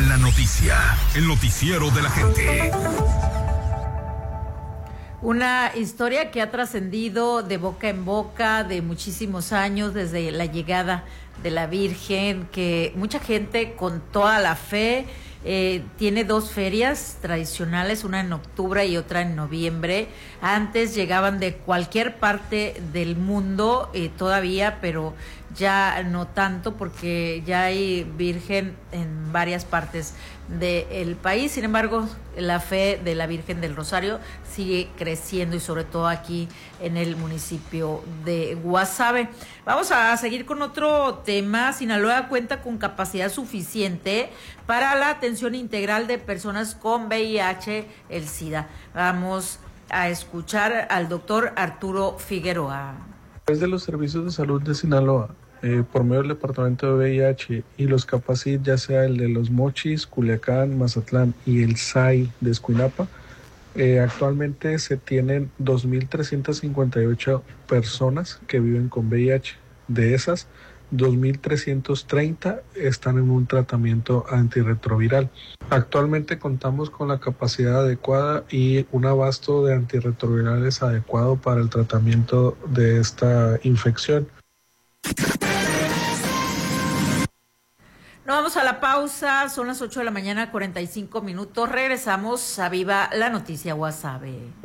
la noticia, el noticiero de la gente. Una historia que ha trascendido de boca en boca de muchísimos años desde la llegada de la Virgen, que mucha gente con toda la fe tiene dos ferias tradicionales, una en octubre y otra en noviembre. Antes llegaban de cualquier parte del mundo todavía, pero ya no tanto porque ya hay Virgen en varias partes del país. Sin embargo, la fe de la Virgen del Rosario sigue creciendo y sobre todo aquí en el municipio de Guasave. Vamos a seguir con otro tema. Sinaloa cuenta con capacidad suficiente para la atención integral de personas con VIH, el SIDA. Vamos a escuchar al doctor Arturo Figueroa. Desde los servicios de salud de Sinaloa, por medio del departamento de VIH y los Capacit, ya sea el de Los Mochis, Culiacán, Mazatlán y el SAI de Escuinapa, actualmente se tienen 2.358 personas que viven con VIH. De esas, 2.330 están en un tratamiento antirretroviral. Actualmente contamos con la capacidad adecuada y un abasto de antirretrovirales adecuado para el tratamiento de esta infección. Nos vamos a la pausa, son las 8 de la mañana, 45 minutos. Regresamos a Viva la Noticia Guasave.